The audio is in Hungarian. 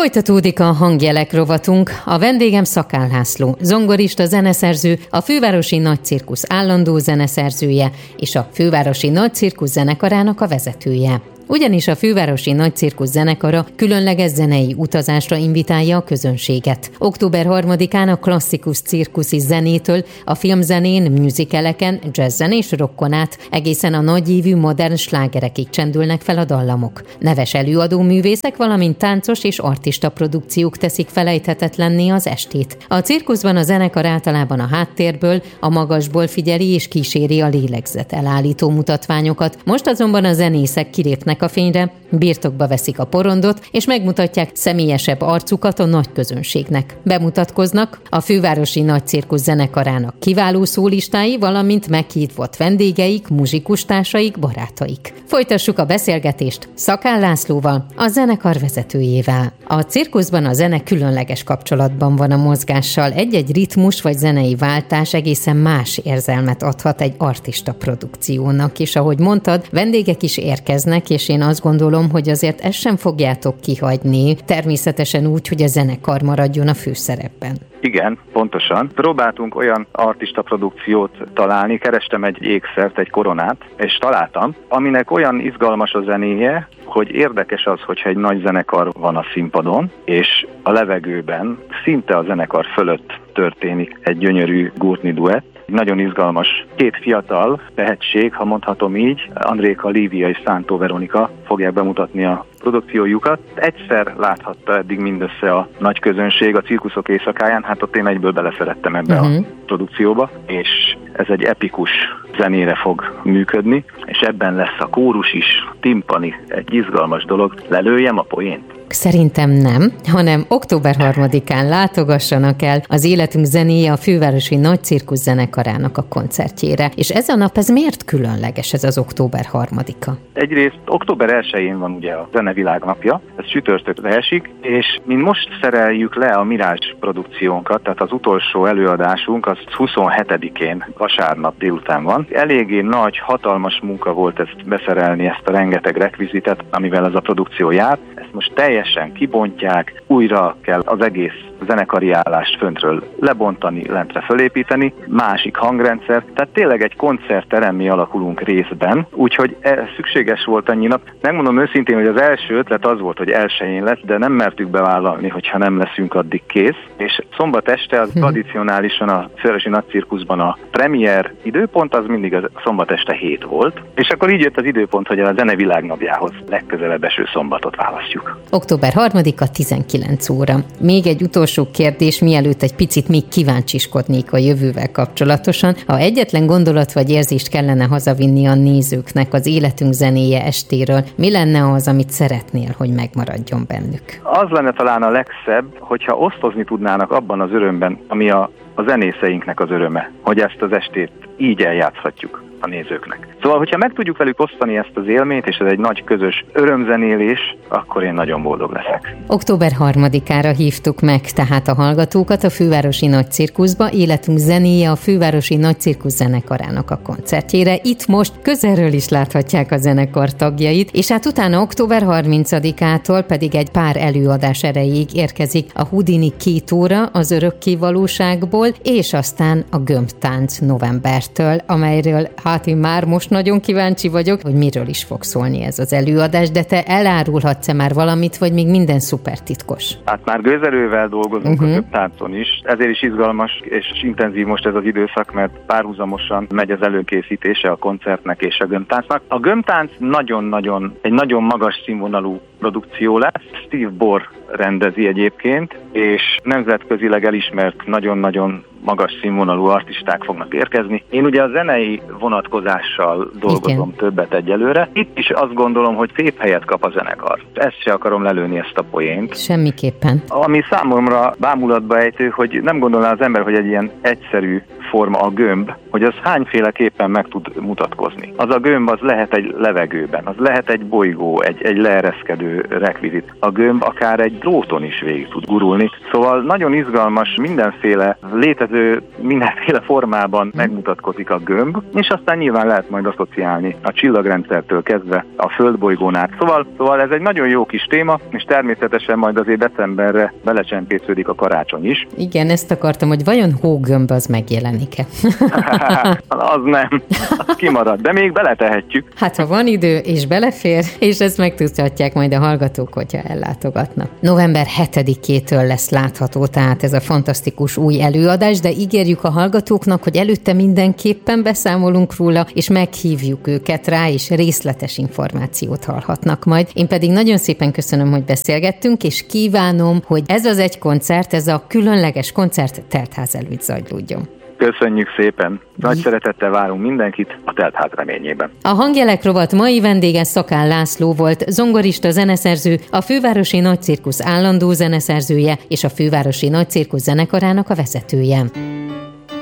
Folytatódik a hangjelek rovatunk. A vendégem Szakál László, zongorista, zeneszerző, a Fővárosi Nagycirkusz állandó zeneszerzője és a Fővárosi Nagycirkusz zenekarának a vezetője. Ugyanis a Fővárosi Nagycirkusz zenekara különleges zenei utazásra invitálja a közönséget. Október 3-án a klasszikus cirkuszi zenétől a filmzenén, musicaleken, jazzen és rockon át egészen a nagyívű modern slágerekig csendülnek fel a dallamok. Neves előadó művészek, valamint táncos és artista produkciók teszik felejthetetlenné az estét. A cirkuszban a zenekar általában a háttérből, a magasból figyeli és kíséri a lélegzet elállító mutatványokat. Most azonban a zenészek kilépnek a fényre, birtokba veszik a porondot, és megmutatják személyesebb arcukat a nagy közönségnek. Bemutatkoznak a Fővárosi Nagycirkusz zenekarának kiváló szólistái, valamint meghívott vendégeik, muzsikustársaik, barátaik. Folytassuk a beszélgetést Szakál Lászlóval, a zenekar vezetőjével. A cirkuszban a zene különleges kapcsolatban van a mozgással. Egy-egy ritmus vagy zenei váltás egészen más érzelmet adhat egy artista produkciónak, és ahogy mondtad, vendégek is érkeznek, és én azt gondolom, hogy azért ezt sem fogjátok kihagyni, természetesen úgy, hogy a zenekar maradjon a főszerepben. Igen, pontosan. Próbáltunk olyan artista produkciót találni, kerestem egy ékszert, egy koronát, és találtam, aminek olyan izgalmas a zenéje, hogy érdekes az, hogyha egy nagy zenekar van a színpadon, és a levegőben, szinte a zenekar fölött történik egy gyönyörű gurtni duett. Nagyon izgalmas. Két fiatal tehetség, ha mondhatom így, Andréka Lívia és Szántó Veronika fogják bemutatni a produkciójukat. Egyszer láthatta eddig mindössze a nagy közönség a cirkuszok éjszakáján, hát ott én egyből beleszerettem ebbe a produkcióba, és ez egy epikus zenére fog működni, és ebben lesz a kórus is, timpani, egy izgalmas dolog. Lelőjem a poént? Szerintem nem, hanem október 3-án látogassanak el az Életünk zenéje a Fővárosi Nagycirkusz zenekarának a koncertjére. És ez a nap, ez miért különleges, ez az október 3-a? Egyrészt október 1-én van ugye a Zenevilág napja, ez csütörtökre esik, és mi most szereljük le a Mirázs produkciónkat, tehát az utolsó előadásunk az 27-én vasárnap délután van. Eléggé nagy, hatalmas munka volt ezt beszerelni, ezt a rengeteg rekvizitet, amivel ez a produkció jár. Ezt most teljesen kibontják, újra kell az egész zenekari állást föntről lebontani, lentre fölépíteni, másik hangrendszer, tehát tényleg egy koncertteremmé alakulunk részben, úgyhogy szükséges volt annyi nap. Megmondom őszintén, hogy az első ötlet az volt, hogy 1-én lesz, de nem mertük bevállalni, hogyha nem leszünk addig kész, és szombat este az tradicionálisan a Fővárosi Nagycirkuszban a premier időpont az mindig a szombat este 7 volt, és akkor így jött az időpont, hogy a Zenevilág napjához legközelebb eső szombatot választjuk. Október 3-a 19 óra. Még egy utolsó kérdés, mielőtt egy picit még kíváncsiskodnék a jövővel kapcsolatosan. Ha egyetlen gondolat vagy érzést kellene hazavinni a nézőknek az Életünk zenéje estéről, mi lenne az, amit szeretnél, hogy megmaradjon bennük? Az lenne talán a legszebb, hogyha osztozni tudnának abban az örömben, ami a zenészeinknek az öröme, hogy ezt az estét így eljátszhatjuk a nézőknek. Szóval, hogyha meg tudjuk velük osztani ezt az élményt, és ez egy nagy közös örömzenélés, akkor én nagyon boldog leszek. Október 3-ára hívtuk meg tehát a hallgatókat a Fővárosi Nagycirkuszba, Életünk zenéje a Fővárosi Nagycirkusz zenekarának a koncertjére. Itt most közelről is láthatják a zenekar tagjait, és hát utána október 30-ától pedig egy pár előadás erejéig érkezik a Houdini 2 óra az örökké valóságból, és aztán a gömbtánc novembertől, amelyről hát én már most nagyon kíváncsi vagyok, hogy miről is fog szólni ez az előadás, de te elárulhatsz-e már valamit, vagy még minden szuper titkos? Hát már gőzerővel dolgozunk a gömbtáncon is, ezért is izgalmas és intenzív most ez az időszak, mert párhuzamosan megy az előkészítése a koncertnek és a gömbtáncnak. A gömbtánc egy nagyon magas színvonalú produkció lesz. Steve Borr rendezi egyébként, és nemzetközileg elismert nagyon-nagyon magas színvonalú artisták fognak érkezni. Én ugye a zenei vonatkozással dolgozom többet egyelőre. Itt is azt gondolom, hogy szép helyet kap a zenekar. Ezt se akarom lelőni, ezt a poént. Semmiképpen. Ami számomra bámulatba ejtő, hogy nem gondolná az ember, hogy egy ilyen egyszerű forma a gömb, hogy az hányféleképpen meg tud mutatkozni. Az a gömb az lehet egy levegőben, az lehet egy bolygó, egy leereszkedő rekvizit. A gömb akár egy dróton is végig tud gurulni. Szóval nagyon izgalmas, mindenféle formában megmutatkozik a gömb, és aztán nyilván lehet majd asszociálni a csillagrendszertől kezdve a földbolygón át. Szóval ez egy nagyon jó kis téma, és természetesen majd azért decemberre belecsempésződik a karácsony is. Igen, ezt akartam, hogy vajon hógömb az megjelenik-e? Az nem, az kimarad, de még beletehetjük. Hát ha van idő, és belefér, és ezt megtudhatják majd a hallgatók, hogyha ellátogatnak. November 7-től lesz látható tehát ez a fantasztikus új előadás, de ígérjük a hallgatóknak, hogy előtte mindenképpen beszámolunk róla, és meghívjuk őket rá, és részletes információt hallhatnak majd. Én pedig nagyon szépen köszönöm, hogy beszélgettünk, és kívánom, hogy ez az egy koncert, ez a különleges koncert teltház előtt zajlódjon. Köszönjük szépen! Nagy szeretettel várunk mindenkit a teltház reményében. A Hangjelek rovat mai vendége Szakál László volt, zongorista, zeneszerző, a Fővárosi Nagycirkusz állandó zeneszerzője és a Fővárosi Nagycirkusz zenekarának a vezetője.